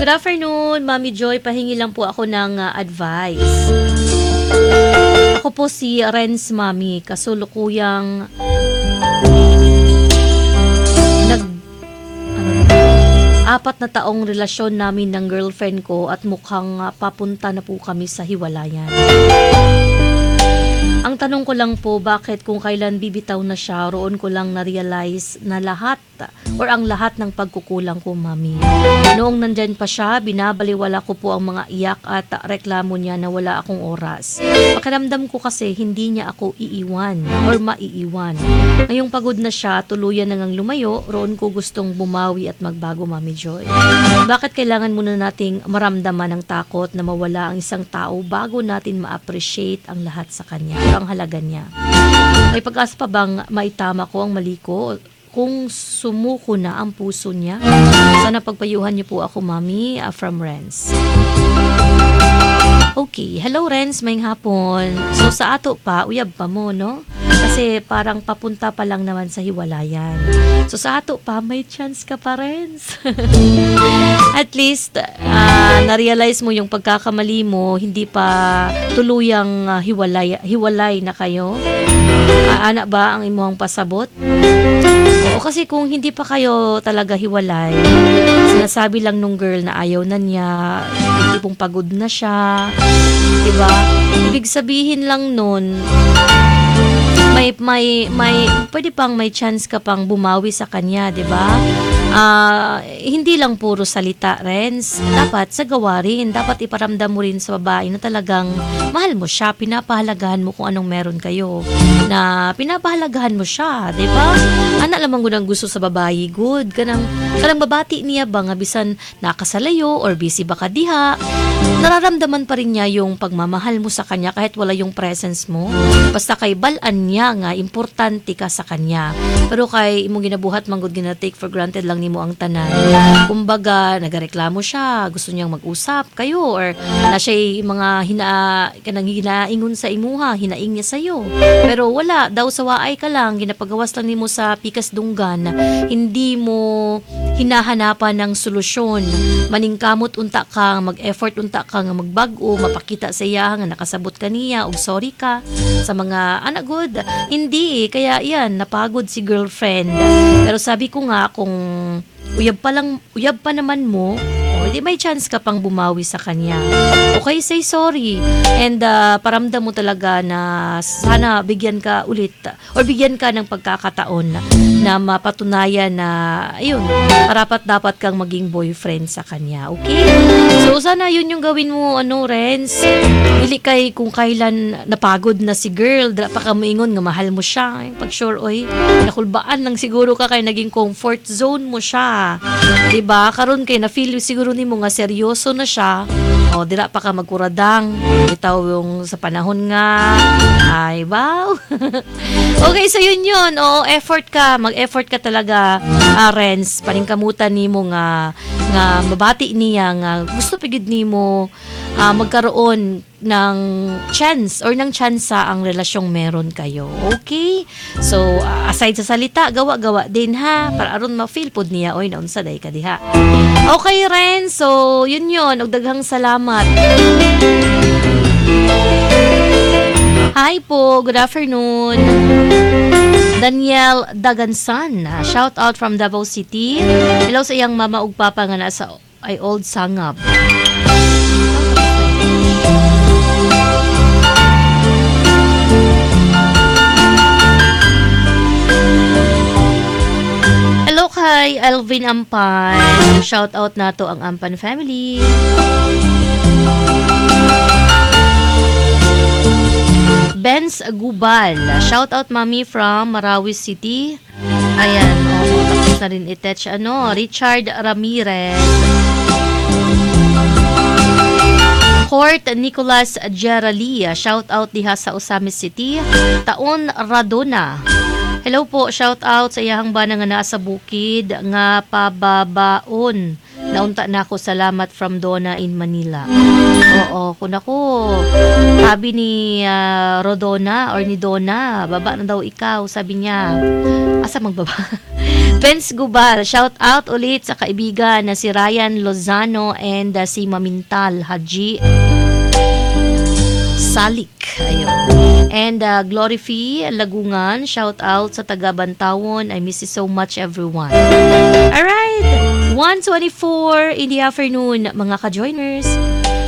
Good afternoon, Mami Joy. Pahingi lang po ako ng advice. Ako po si Renz, Mami. Kasulukuyang nag apat na taong relasyon namin ng girlfriend ko at mukhang papunta na po kami sa hiwalayan. Ang tanong ko lang po, bakit kung kailan bibitaw na siya, roon ko lang na-realize na lahat or ang lahat ng pagkukulang ko, Mami. Noong nandyan pa siya, binabaliwala ko po ang mga iyak at reklamo niya na wala akong oras. Pakiramdam ko kasi hindi niya ako iiwan or maiiwan. Ngayong pagod na siya, tuluyan na ngang lumayo, roon ko gustong bumawi at magbago, Mami Joy. Bakit kailangan muna nating maramdaman ang takot na mawala ang isang tao bago natin ma-appreciate ang lahat sa kanya o ang halaga niya? May pag-asa pa bang maitama ko ang mali ko kung sumuko na ang puso niya? Sana pagpayuhan niyo po ako, Mami, from Renz. Okay, hello Renz, may hapon. So sa ato pa, uyab pa mo, no? Kasi parang papunta pa lang naman sa hiwalayan. So sa ato pa, may chance ka pa, Renz. At least, na-realize mo yung pagkakamali mo, hindi pa tuluyang hiwalay na kayo. Anak ba ang imuhang pasabot? O kasi kung hindi pa kayo talaga hiwalay, sinasabi lang nung girl na ayaw na niya, hindi pong pagod na siya, diba? Ibig sabihin lang nun, pwede pang may chance ka pang bumawi sa kanya, diba? Hindi lang puro salita, Renz. Dapat sa gawa rin. Dapat iparamdam mo rin sa babae na talagang mahal mo siya, pinapahalagahan mo kung anong meron kayo. Na pinapahalagahan mo siya, di ba? Anak lamang gudang gusto sa babae, good. Kanang babati niya ba nga bisan nakasalayo or busy ba ka diha, nararamdaman pa rin niya yung pagmamahal mo sa kanya kahit wala yung presence mo. Basta kay balaan niya nga, importante ka sa kanya. Pero kay imong ginabuhat manggod gina-take for granted lang nimo ang tanan. Kumbaga, nagareklamo siya, gusto niyang mag-usap kayo or na siya mga hinaingon sa imuha, hinaing niya sa'yo. Pero wala, daw sa waay ka lang, ginapagawas lang nimo sa pikas dunggan, hindi mo hinahanapan ng solusyon. Maningkamot unta ka, mag-effort unta ka nga magbago, mapakita sa iya nga nakasabot ka niya og sorry ka sa mga anak good. Hindi, kaya yan, napagod si girlfriend. Pero sabi ko nga, kung uyab pa naman mo, di may chance ka pang bumawi sa kanya. Okay, say sorry. And paramdam mo talaga na sana bigyan ka ulit or bigyan ka ng pagkakataon na mapatunayan na ayun, dapat kang maging boyfriend sa kanya. Okay? So sana yun yung gawin mo, Renz. Dili kay kung kailan napagod na si girl, dala pa ka moingon nga mahal mo siya. Pag sure, nakulbaan lang siguro ka kay naging comfort zone mo siya. Diba? Karon kay na feel siguro nimo nga seryoso na siya, dira pa ka magkuradang bitaw yung sa panahon nga ay wow. Okay, so yun mag-effort ka talaga, Renz. Paningkamutan nimo nga mabati niya nga gusto pigid nimo magkaroon ng chance or ng tsansa ang relasyong meron kayo. Okay? So, aside sa salita, gawa-gawa din ha. Para aron ma-feel pod niya, naunsa day ka diha. Okay, Ren. So, yun. Og daghang salamat. Hi po. Good afternoon. Daniel Dagansan. Shout out from Davao City. Hello sa iyang mama ug papa nga nasa Old Sangab. Hello kay Alvin Ampan. Shout out nato ang Ampan family. Benz Gubal. Shout out mami from Marawi City. Ayan, tapos na rin i-touch Richard Ramirez. Court Nicolas Geralia. Shout out diha sa Osamis City. Taon Radona. Hello po, shout out sa iyang bana nga naa sa bukid nga pababaon Naunta na ako, salamat from Donna in Manila. Oo, kung ako, sabi ni Rodona or ni Donna, baba na daw ikaw, sabi niya. Asa magbaba? Vince Gubal, shout out ulit sa kaibigan na si Ryan Lozano and si Mamintal Haji Salik. Ayun. And Glory Fee Lagungan, shout out sa taga Bantawon. I miss you so much, everyone. Alright, 1:24 in the afternoon, mga ka-joiners.